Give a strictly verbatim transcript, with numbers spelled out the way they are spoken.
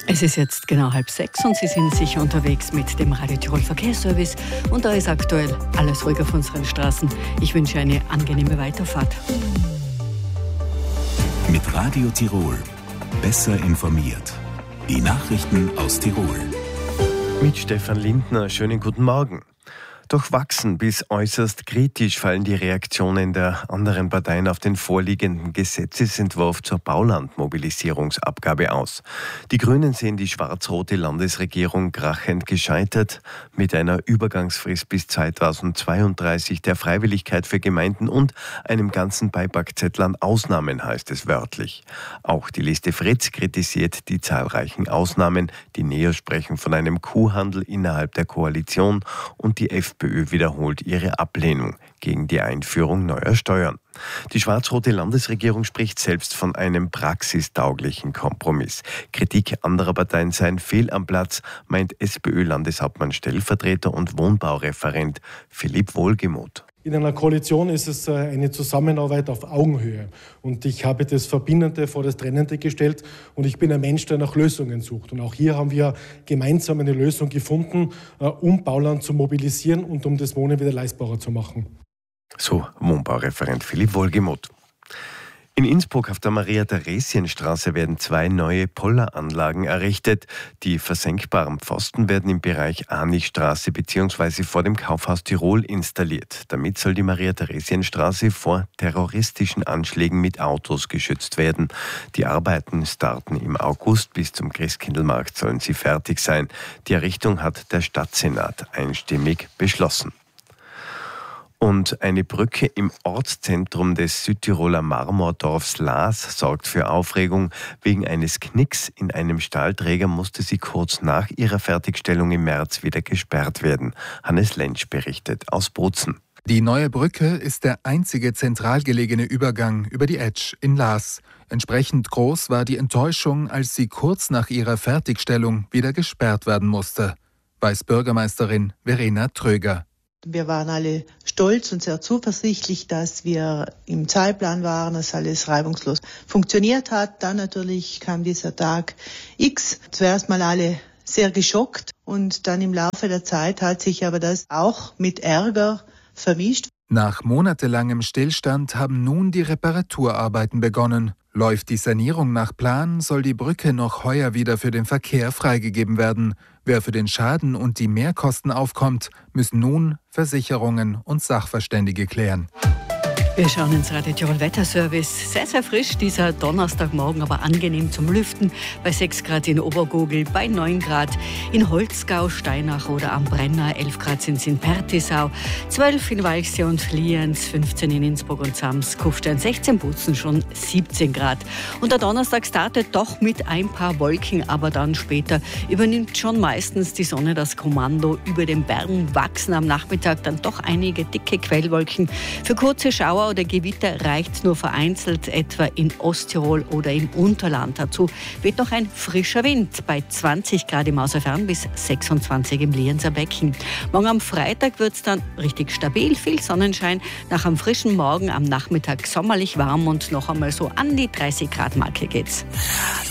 Es ist jetzt genau halb sechs und Sie sind sicher unterwegs mit dem Radio Tirol Verkehrsservice. Und da ist aktuell alles ruhig auf unseren Straßen. Ich wünsche eine angenehme Weiterfahrt. Mit Radio Tirol. Besser informiert. Die Nachrichten aus Tirol. Mit Stefan Lindner. Schönen guten Morgen. Durchwachsen bis äußerst kritisch fallen die Reaktionen der anderen Parteien auf den vorliegenden Gesetzesentwurf zur Baulandmobilisierungsabgabe aus. Die Grünen sehen die schwarz-rote Landesregierung krachend gescheitert. Mit einer Übergangsfrist bis zweitausendzweiunddreißig, der Freiwilligkeit für Gemeinden und einem ganzen Beipackzettel an Ausnahmen, heißt es wörtlich. Auch die Liste Fritz kritisiert die zahlreichen Ausnahmen, die näher sprechen von einem Kuhhandel innerhalb der Koalition, und die FPÖ FPÖ wiederholt ihre Ablehnung gegen die Einführung neuer Steuern. Die schwarz-rote Landesregierung spricht selbst von einem praxistauglichen Kompromiss. Kritik anderer Parteien seien fehl am Platz, meint SPÖ-Landeshauptmann Stellvertreter und Wohnbaureferent Philipp Wohlgemuth. In einer Koalition ist es eine Zusammenarbeit auf Augenhöhe. Und ich habe das Verbindende vor das Trennende gestellt. Und ich bin ein Mensch, der nach Lösungen sucht. Und auch hier haben wir gemeinsam eine Lösung gefunden, um Bauland zu mobilisieren und um das Wohnen wieder leistbarer zu machen. So Wohnbaureferent Philipp Wohlgemuth. In Innsbruck auf der Maria-Theresien-Straße werden zwei neue Polleranlagen errichtet. Die versenkbaren Pfosten werden im Bereich Arnichstraße bzw. vor dem Kaufhaus Tirol installiert. Damit soll die Maria-Theresien-Straße vor terroristischen Anschlägen mit Autos geschützt werden. Die Arbeiten starten im August. Bis zum Christkindlmarkt sollen sie fertig sein. Die Errichtung hat der Stadtsenat einstimmig beschlossen. Und eine Brücke im Ortszentrum des Südtiroler Marmordorfs Laas sorgt für Aufregung. Wegen eines Knicks in einem Stahlträger musste sie kurz nach ihrer Fertigstellung im März wieder gesperrt werden. Hannes Lentsch berichtet aus Bozen. Die neue Brücke ist der einzige zentral gelegene Übergang über die Etsch in Laas. Entsprechend groß war die Enttäuschung, als sie kurz nach ihrer Fertigstellung wieder gesperrt werden musste, weiß Bürgermeisterin Verena Tröger. Wir waren alle stolz und sehr zuversichtlich, dass wir im Zeitplan waren, dass alles reibungslos funktioniert hat. Dann natürlich kam dieser Tag X. Zuerst mal alle sehr geschockt und dann im Laufe der Zeit hat sich aber das auch mit Ärger vermischt. Nach monatelangem Stillstand haben nun die Reparaturarbeiten begonnen. Läuft die Sanierung nach Plan, soll die Brücke noch heuer wieder für den Verkehr freigegeben werden. Wer für den Schaden und die Mehrkosten aufkommt, müssen nun Versicherungen und Sachverständige klären. Wir schauen ins Radio Tirol Wetterservice. Sehr, sehr frisch dieser Donnerstagmorgen, aber angenehm zum Lüften. Bei sechs Grad in Obergogel, bei neun Grad in Holzgau, Steinach oder am Brenner. elf Grad sind es in Pertisau, zwölf in Walchsee und Lienz, fünfzehn in Innsbruck und Sams, Kufstein, sechzehn, Butzen schon siebzehn Grad. Und der Donnerstag startet doch mit ein paar Wolken, aber dann später übernimmt schon meistens die Sonne das Kommando. Über den Bergen wachsen am Nachmittag dann doch einige dicke Quellwolken. Für kurze Schauer oder Gewitter reicht nur vereinzelt, etwa in Osttirol oder im Unterland. Dazu weht noch ein frischer Wind bei zwanzig Grad im Außerfern bis sechsundzwanzig im Lienzer Becken. Morgen am Freitag wird es dann richtig stabil, viel Sonnenschein. Nach einem frischen Morgen am Nachmittag sommerlich warm und noch einmal so an die dreißig Grad Marke geht's.